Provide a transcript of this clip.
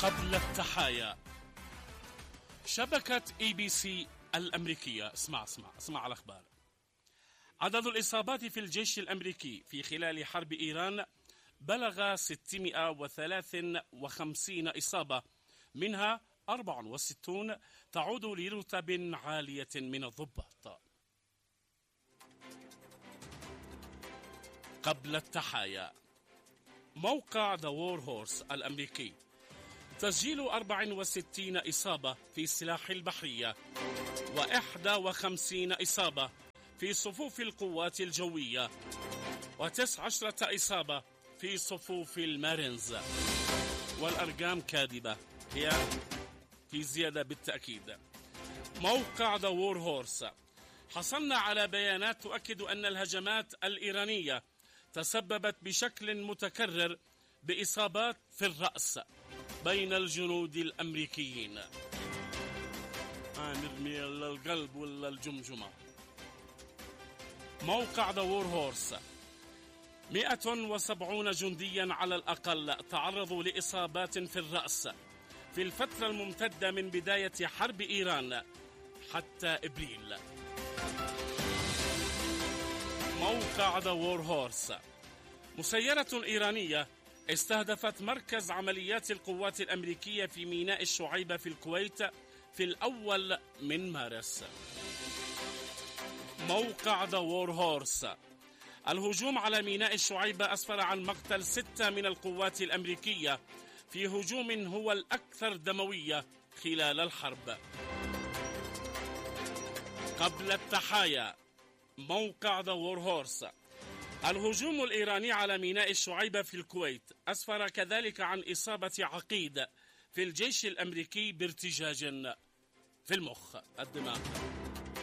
قبل التحايا. شبكة ABC الأمريكية. اسمع على الأخبار. عدد الإصابات في الجيش الأمريكي في خلال حرب إيران بلغ 653 إصابة، منها 64 تعود لرتب عالية من الضباط. قبل التحايا. موقع The War Horse الأمريكي: تسجيل 64 إصابة في سلاح البحرية، و51 إصابة في صفوف القوات الجوية، و19 إصابة في صفوف المارينز. والأرقام كاذبة، هي في زيادة بالتأكيد. موقع The War Horse: حصلنا على بيانات تؤكد أن الهجمات الإيرانية تسببت بشكل متكرر بإصابات في الرأس بين الجنود الأمريكيين. نرمي القلب ولا الجمجمة. موقع The War Horse: 170 جنديا على الأقل تعرضوا لإصابات في الرأس في الفترة الممتدة من بداية حرب إيران حتى إبريل. موقع The War Horse: مسيرة إيرانية استهدفت مركز عمليات القوات الأمريكية في ميناء الشعيبة في الكويت في الأول من مارس. موقع The War Horse: الهجوم على ميناء الشعيبة أسفر عن مقتل 6 من القوات الأمريكية في هجوم هو الأكثر دموية خلال الحرب. قبل التحايا. موقع The War Horse: الهجوم الإيراني على ميناء الشعيبة في الكويت أسفر كذلك عن إصابة عقيد في الجيش الأمريكي بارتجاج في المخ الدماغ.